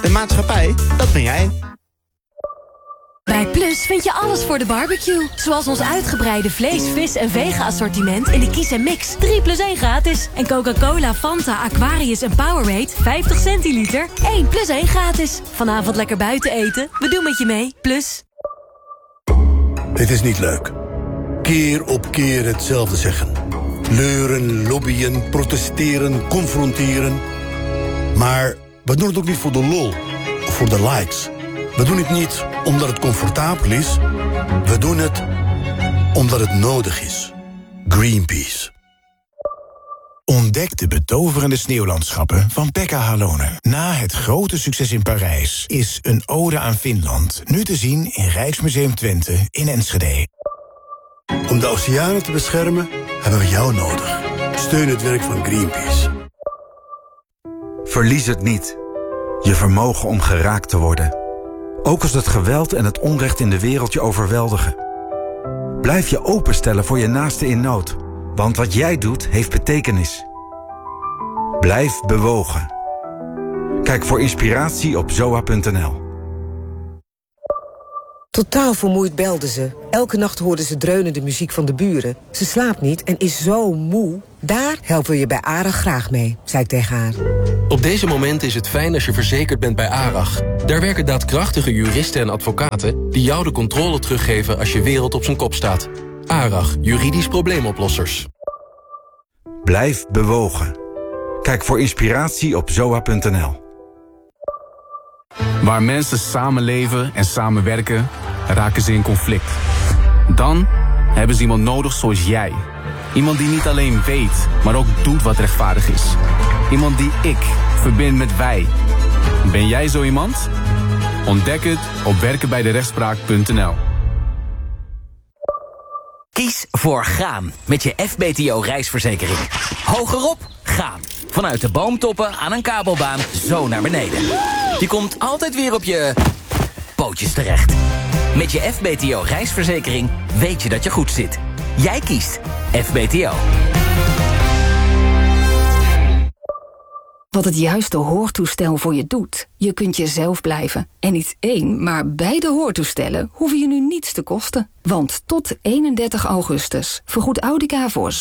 Een maatschappij, dat ben jij. Bij Plus vind je alles voor de barbecue. Zoals ons uitgebreide vlees, vis en vega-assortiment in de Kies en Mix. 3+1 gratis. En Coca-Cola, Fanta, Aquarius en Powerade 50 centiliter. 1+1 gratis. Vanavond lekker buiten eten. We doen met je mee. Plus. Dit is niet leuk. Keer op keer hetzelfde zeggen. Leuren, lobbyen, protesteren, confronteren. Maar we doen het ook niet voor de lol of voor de likes. We doen het niet omdat het comfortabel is. We doen het omdat het nodig is. Greenpeace. Ontdek de betoverende sneeuwlandschappen van Pekka Halonen. Na het grote succes in Parijs is Een ode aan Finland nu te zien in Rijksmuseum Twente in Enschede. Om de oceanen te beschermen hebben we jou nodig. Steun het werk van Greenpeace. Verlies het niet. Je vermogen om geraakt te worden. Ook als het geweld en het onrecht in de wereld je overweldigen. Blijf je openstellen voor je naaste in nood. Want wat jij doet, heeft betekenis. Blijf bewogen. Kijk voor inspiratie op zoa.nl. Totaal vermoeid belde ze. Elke nacht hoorde ze dreunende muziek van de buren. Ze slaapt niet en is zo moe. Daar helpen we je bij ARAG graag mee, zei ik tegen haar. Op deze momenten is het fijn als je verzekerd bent bij ARAG. Daar werken daadkrachtige juristen en advocaten die jou de controle teruggeven als je wereld op zijn kop staat. ARAG, juridisch probleemoplossers. Blijf bewogen. Kijk voor inspiratie op zoa.nl. Waar mensen samenleven en samenwerken, raken ze in conflict. Dan hebben ze iemand nodig zoals jij. Iemand die niet alleen weet, maar ook doet wat rechtvaardig is. Iemand die ik verbind met wij. Ben jij zo iemand? Ontdek het op werkenbijderechtspraak.nl. Kies voor gaan met je FBTO reisverzekering. Hogerop, gaan. Vanuit de boomtoppen aan een kabelbaan zo naar beneden. Je komt altijd weer op je pootjes terecht. Met je FBTO reisverzekering weet je dat je goed zit. Jij kiest FBTO. Wat het juiste hoortoestel voor je doet. Je kunt jezelf blijven. En niet één, maar beide hoortoestellen hoeven je nu niets te kosten. Want tot 31 augustus vergoedt Audica voor